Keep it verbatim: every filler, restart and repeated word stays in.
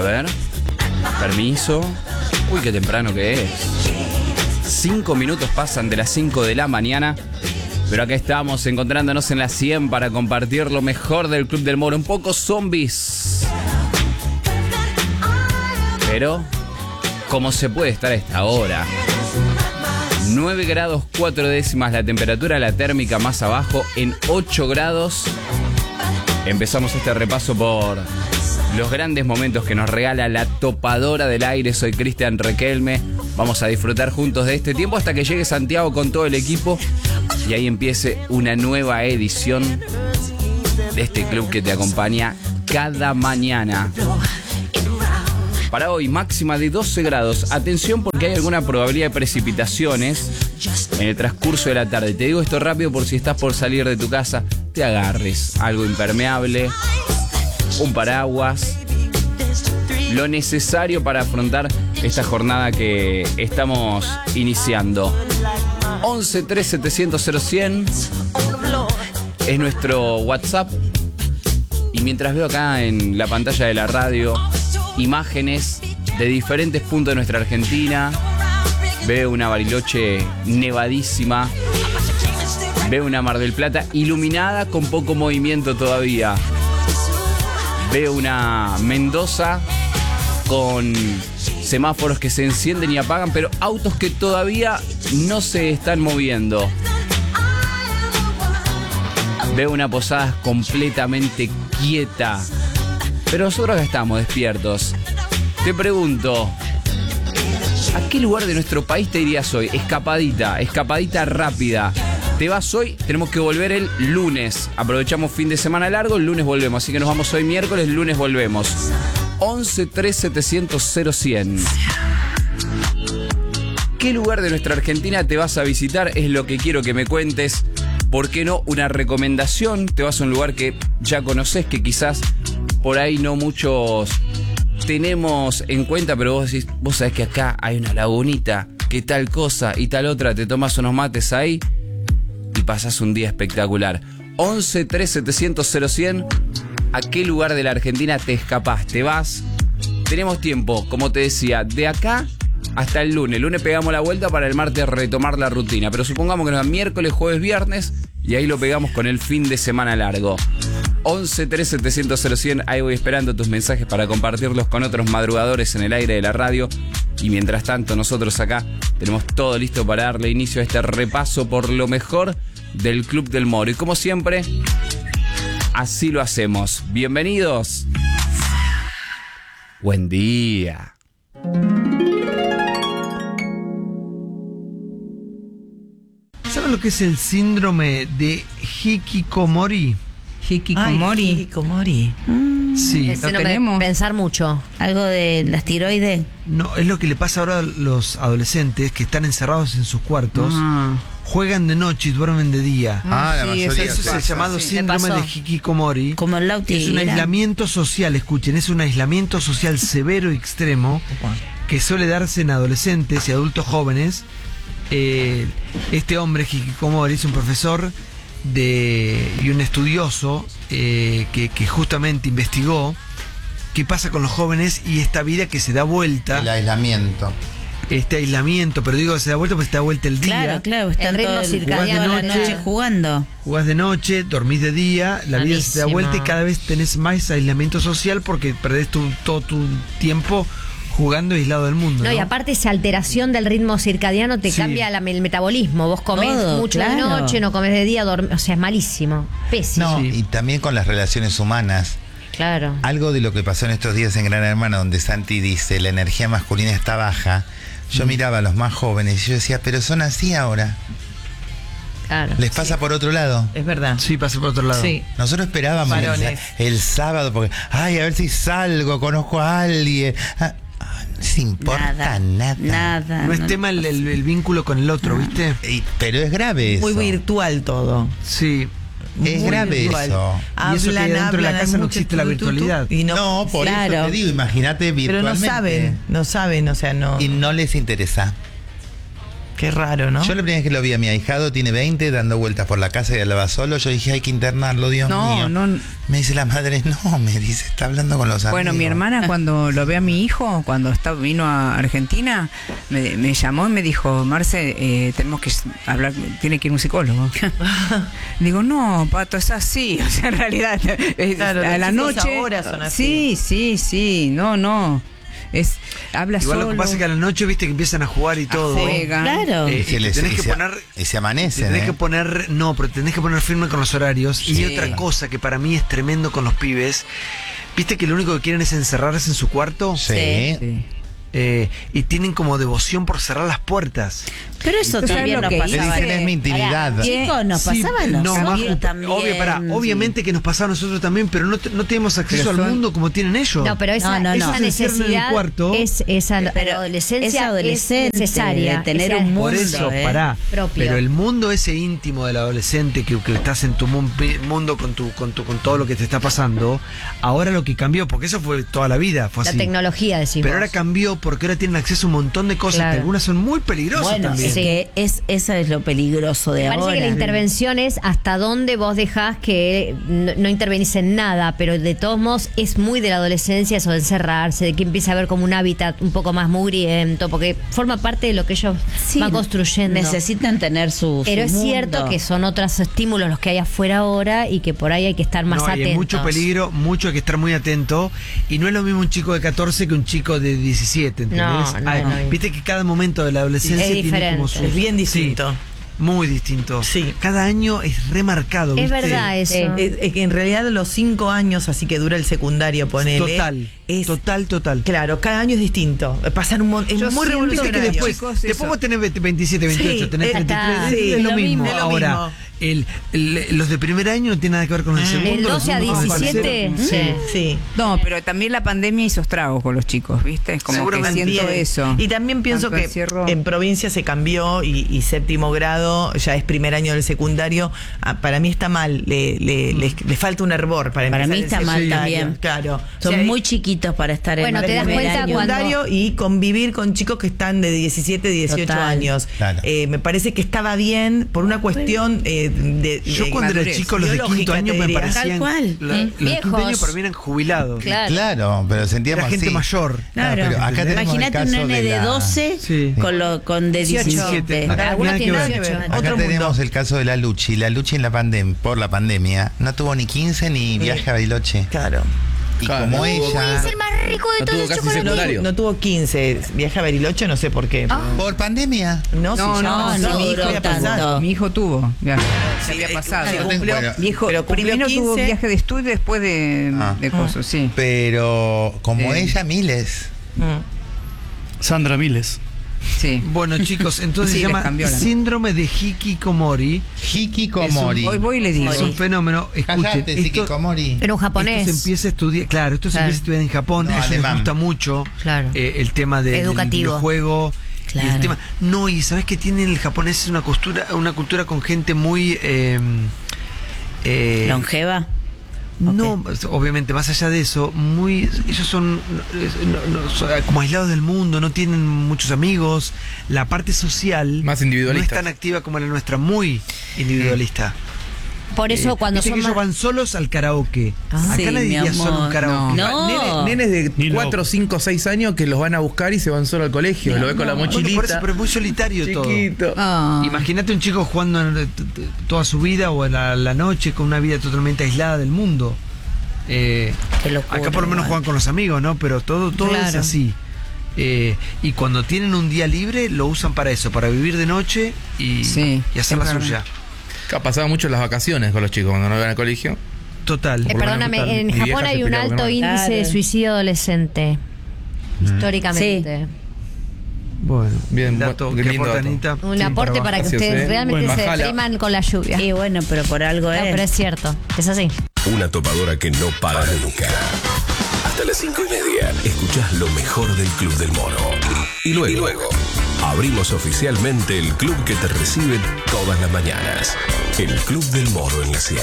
ver. Permiso. Uy, qué temprano que es. Cinco minutos pasan de las cinco de la mañana. Pero acá estamos encontrándonos en la cien para compartir lo mejor del Club del Moro. Un poco zombies. Pero, ¿cómo se puede estar a esta hora? nueve grados cuatro décimas la temperatura, la térmica más abajo en ocho grados. Empezamos este repaso por los grandes momentos que nos regala la topadora del aire. Soy Cristian Requelme. Vamos a disfrutar juntos de este tiempo hasta que llegue Santiago con todo el equipo y ahí empiece una nueva edición de este club que te acompaña cada mañana. Para hoy, máxima de doce grados. Atención porque hay alguna probabilidad de precipitaciones en el transcurso de la tarde. Te digo esto rápido por si estás por salir de tu casa, te agarres algo impermeable, un paraguas, lo necesario para afrontar esta jornada que estamos iniciando. once tres setecientos cero cien es nuestro WhatsApp. Y mientras veo acá en la pantalla de la radio imágenes de diferentes puntos de nuestra Argentina, veo una Bariloche nevadísima, veo una Mar del Plata iluminada con poco movimiento todavía, veo una Mendoza con semáforos que se encienden y apagan, pero autos que todavía no se están moviendo. Veo una Posadas completamente quieta, pero nosotros acá estamos despiertos. Te pregunto, ¿a qué lugar de nuestro país te irías hoy? Escapadita, escapadita rápida. Te vas hoy, tenemos que volver el lunes. Aprovechamos fin de semana largo, el lunes volvemos. Así que nos vamos hoy miércoles, el lunes volvemos. once tres setecientos cero cien. ¿Qué lugar de nuestra Argentina te vas a visitar? Es lo que quiero que me cuentes. ¿Por qué no una recomendación? Te vas a un lugar que ya conoces, que quizás por ahí no muchos tenemos en cuenta, pero vos decís, vos sabés que acá hay una lagunita, que tal cosa y tal otra, te tomas unos mates ahí y pasás un día espectacular. once tres setecientos cero cien. ¿A qué lugar de la Argentina te escapás? ¿Te vas? Tenemos tiempo, como te decía, de acá hasta el lunes. El lunes pegamos la vuelta para el martes retomar la rutina. Pero supongamos que nos dan miércoles, jueves, viernes y ahí lo pegamos con el fin de semana largo. once tres setecientos cero cien. Ahí voy esperando tus mensajes para compartirlos con otros madrugadores en el aire de la radio. Y mientras tanto, nosotros acá tenemos todo listo para darle inicio a este repaso por lo mejor del Club del Moro. Y como siempre, así lo hacemos. Bienvenidos. Buen día. ¿Saben lo que es el síndrome de Hikikomori? Hikikomori. Ay, Hikikomori. Mm, Sí. ¿lo tenemos? Pensar mucho. ¿Algo de las tiroides? No, es lo que le pasa ahora a los adolescentes que están encerrados en sus cuartos, Ah. juegan de noche y duermen de día. Ah, la Sí, mayoría. eso Eso es el pasa. llamado sí. síndrome Me de pasó. Hikikomori. Como el Lauti. Es un era. aislamiento social, escuchen, es un aislamiento social severo y extremo que suele darse en adolescentes y adultos jóvenes. Eh, este hombre, Hikikomori, es un profesor de, y un estudioso eh, que, que justamente investigó qué pasa con los jóvenes y esta vida que se da vuelta, El aislamiento. este aislamiento, pero digo que se da vuelta porque se da vuelta el día. Claro, claro, están El ritmo todo el- circadiano toda de la noche. noche jugando. Jugás de noche, dormís de día, la vida se te da Malísimo. vuelta y cada vez tenés más aislamiento social porque perdés tu, todo tu tiempo jugando aislado del mundo. No, ¿no? y aparte esa alteración del ritmo circadiano te Sí. cambia la- el metabolismo. Vos comés Todo, mucho claro. de noche, no comés de día, dorm- o sea, es malísimo. Pésimo. No, Sí. y también con las relaciones humanas. Claro. Algo de lo que pasó en estos días en Gran Hermano, donde Santi dice la energía masculina está baja. Yo miraba a los más jóvenes y yo decía, pero son así ahora. Claro. Les pasa por otro lado. Eh, Es verdad. Sí, pasé por otro lado. Sí. Nosotros esperábamos el, Varones. el sábado porque, ay, a ver si salgo, conozco a alguien. Ah, ah, no les importa nada. Nada. Nada. No es tema el, el- el vínculo con el otro, ¿viste? Y- pero es grave eso. Muy virtual todo. Sí. Es Muy grave virtual. eso. Y eso que Hablan, dentro de la hablan, casa no mucho existe la tu, tu, tu, virtualidad. Y no, No, por claro. eso te digo, imagínate pero no virtualmente. saben, no saben, o sea, no. Y no les interesa. Qué raro, ¿no? Yo la primera vez que lo vi a mi ahijado, tiene veinte, dando vueltas por la casa y hablaba solo. Yo dije, hay que internarlo, Dios No, mío. no. Me dice la madre, no, me dice, está hablando con los amigos. Bueno, mi hermana cuando lo ve a mi hijo, cuando está, vino a Argentina, me, me llamó y me dijo, Marce, eh, tenemos que hablar, tiene que ir un psicólogo. Digo, no, Pato, es así. O sea, en realidad, es, Claro, a los la chicos noche. ahora son así. Sí, sí, sí, no, no. Es, habla Igual solo. lo que pasa es que a la noche, viste, que empiezan a jugar y todo. juegan. Claro. Eh, Y se y les- tenés y que se- poner... y se amanecen, Tenés ¿eh? que poner, no, pero tenés que poner firme con los horarios. Y Sí. otra cosa que para mí es tremendo con los pibes, viste que lo único que quieren es encerrarse en su cuarto. Sí. Sí. Eh, y tienen como devoción por cerrar las puertas. Pero eso ¿Tú sabes también lo nos que pasaba. hice? Dicen, es mi intimidad. Pará, chicos, nos Sí, pasaba a no, nosotros Majo, también. obvio, pará, sí. obviamente que nos pasaba a nosotros también, pero no, te- no tenemos acceso Pero al son- mundo como tienen ellos. No, pero esa, No, no, no. esa Ellos se encierran en el necesidad cuarto. es esa la Pero adolescencia es adolescente, es necesaria de tener Esa- un mundo. Por eso, eh, pará. propio. Pero el mundo ese íntimo del adolescente que, que estás en tu mun- mundo con tu, con tu, con todo lo que te está pasando, ahora lo que cambió, porque eso fue toda la vida, fue la así. tecnología, decimos. Pero ahora cambió porque ahora tienen acceso a un montón de cosas Claro. que algunas son muy peligrosas Bueno, también. es que es, eso es lo peligroso de Me ahora. parece que la intervención es hasta dónde vos dejás que no, no intervenís en nada, pero de todos modos es muy de la adolescencia eso de encerrarse, de que empieza a ver como un hábitat un poco más mugriento, porque forma parte de lo que ellos Sí, van construyendo. necesitan tener su, Pero su es cierto mundo. que son otros estímulos los que hay afuera ahora y que por ahí hay que estar más No, y atentos. hay mucho peligro, mucho hay que estar muy atento. Y no es lo mismo un chico de catorce que un chico de diecisiete, ¿entendés? No, no, Ay, no. Viste que cada momento de la adolescencia Es tiene como diferente. su... Es bien distinto. Sí, muy distinto. Sí. Cada año es remarcado. Es ¿viste? verdad eso. Sí. Es, es que en realidad los cinco años, así que dura el secundario, ponele. Total, Es, total, total. Claro, cada año es distinto. Pasan un montón. Es Yo muy siento Viste revolucionario. que después, chicos, después eso. vos tenés veintisiete, veintiocho, Sí, tenés eh, treinta y tres, está. es, Sí, es lo lo mismo. mismo. Ahora, mismo. el, el- los de primer año no tienen nada que ver con el segundo. Del los doce a segundos van diecisiete, parecer- sí. Sí. No, pero también la pandemia hizo estragos con los chicos, ¿viste? Es como que Seguramente. siento Bien. eso. Y también pienso Tanto que encierro. en provincia se cambió y, y séptimo grado ya es primer año del secundario. Ah, para mí está mal, le, le, le, le falta un hervor para Para empezar mí el está mal secundario. también. Claro. Son O sea, muy chiquitos para estar Bueno, en te das primer cuenta año. cuando- secundario y convivir con chicos que están de diecisiete, dieciocho Total. años. Claro. Eh, me parece que estaba bien por una cuestión eh, de, Yo de cuando era madurez chico, los de biológica, quinto año te me diría. parecían. Tal cual. la- Mm. Los de quinto Viejos. año para mí eran jubilados. Claro. Claro, pero sentíamos Era gente así. mayor. Claro. pero acá tenemos el Imagínate un caso nene de de, la- doce Sí. con, lo, con de dieciocho. diecisiete. Acá Algunos nada que tienen ver. dieciocho. Acá Otro tenemos mundo. el caso de la Luchi. La Luchi en la pandem por la pandemia no tuvo ni quince ni viaje a Bariloche. Claro. Y Claro. como Uy, ella, Es el más rico de No todos tuvo los casi chocolates. secundario. No tuvo quince. Viaje a Bariloche, no sé por qué. por pandemia. No, si No, ya no, pasó, no mi hijo duró había pasado. tanto. Mi hijo tuvo viaje. Se Sí, había eh, pasado. claro, cumplió- cumplió- Viejo, pero cumplió primero tuvo quince. viaje de estudio y después de, Ah. de cosas, sí. Pero como Sí. ella, miles. Mm. Sandra Miles. Sí. Bueno, chicos, entonces Sí, se les llama cambió la- síndrome de Hikikomori. Hikikomori. Hoy voy y le digo. Es un fenómeno. Escuchen, Cállate, esto, Hikikomori. Pero un japonés. esto se empieza a estudiar. Claro, esto se Claro. empieza a estudiar en Japón. No, a ellos les alemán. gusta mucho Claro. eh, el tema de, del Educativo. videojuego. Y el Claro. tema, no, y sabes que tienen el japonés es una cultura, una cultura con gente muy eh, eh, Longeva. no, obviamente, más allá de eso, muy ellos son, no- no- son como aislados del mundo, no tienen muchos amigos, la parte social Más no es individualistas. tan activa como la nuestra, muy individualista. Por eso Eh, cuando viste son que ellos más- van solos al karaoke. Acá Sí, nadie mi iría solo a un amor. karaoke. No. Nenes, nenes de Ni cuatro, cinco, seis años que los van a buscar y se van solo al colegio. Lo ve con la Bueno, por mochilita. eso, pero es muy solitario Chiquito. todo. Ah. Imagínate un chico jugando en- t- t- toda su vida o en la, la noche con una vida totalmente aislada del mundo. Eh, Qué locura, acá por lo menos igual. juegan con los amigos, ¿no? Pero todo, todo es Claro. así. Eh, y cuando tienen un día libre lo usan para eso, para vivir de noche y, Sí, y hacer es la verdad. suya. Acá pasaba mucho las vacaciones con los chicos cuando no iban al colegio. Total. Eh, Por lo menos perdóname, total. en Mi Japón vieja hay se un peleaba con alto mi hermano. índice de Claro. suicidio adolescente. Históricamente. Bueno, Bien, dato qué que lindo aporta dato. Anita. Un Sí, aporte para, que Gracias, ustedes eh. realmente Bueno, se bajala. depriman con la lluvia. Y bueno, pero por algo No, es. pero es cierto, es así. Una topadora que no para nunca. Hasta las cinco y media, escuchás lo mejor del Club del Mono. Y luego, y luego abrimos oficialmente el club que te recibe todas las mañanas. El Club del Mono en la Sierra.